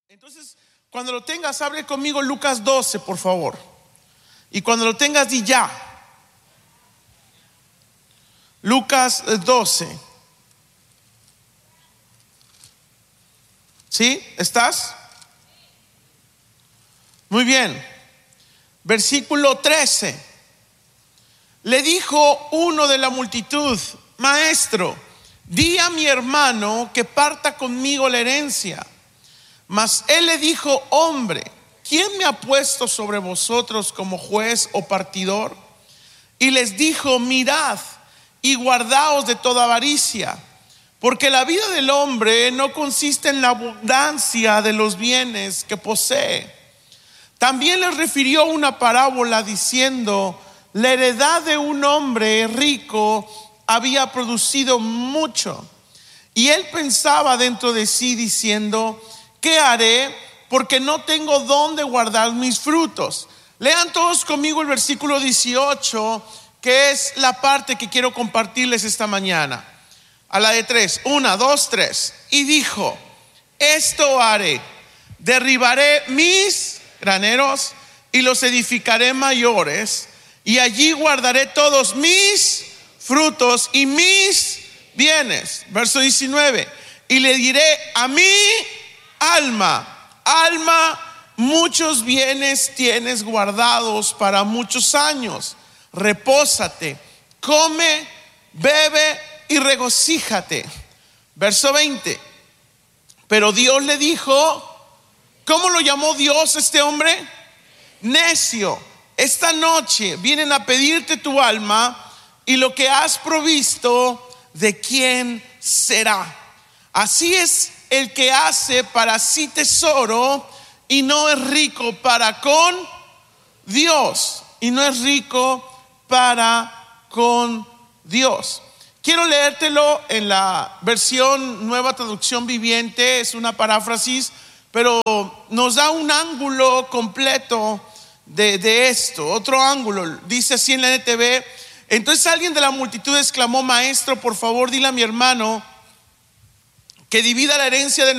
Entonces, cuando lo tengas, abre conmigo Lucas 12, por favor. Y cuando lo tengas, di ya. Lucas 12. ¿Sí? ¿Estás? Muy bien. Versículo 13. Le dijo uno de la multitud: Maestro, di a mi hermano que parta conmigo la herencia. Mas él le dijo: Hombre, ¿quién me ha puesto sobre vosotros como juez o partidor? Y les dijo: Mirad y guardaos de toda avaricia, porque la vida del hombre no consiste en la abundancia de los bienes que posee. También les refirió una parábola diciendo: la heredad de un hombre rico había producido mucho, y él pensaba dentro de sí diciendo: ¿qué haré? Porque no tengo dónde guardar mis frutos. Lean todos conmigo el versículo 18, que es la parte que quiero compartirles esta mañana. A la de 3, 1, 2, 3. Y dijo: esto haré: derribaré mis graneros y los edificaré mayores, y allí guardaré todos mis frutos y mis bienes. Verso 19. Y le diré a mi alma: alma, muchos bienes tienes guardados para muchos años. Repósate, come, bebe y regocíjate. Verso 20. Pero Dios le dijo, ¿cómo lo llamó Dios a este hombre? Necio. Esta noche vienen a pedirte tu alma, y lo que has provisto, ¿de quién será? Así es el que hace para sí tesoro y no es rico para con Dios. Y no es rico para con Dios. Quiero leértelo en la versión Nueva Traducción Viviente. Es una paráfrasis, pero nos da un ángulo completo de esto. Otro ángulo, dice así en la NTV: entonces alguien de la multitud exclamó: Maestro, por favor, dile a mi hermano que divida la herencia de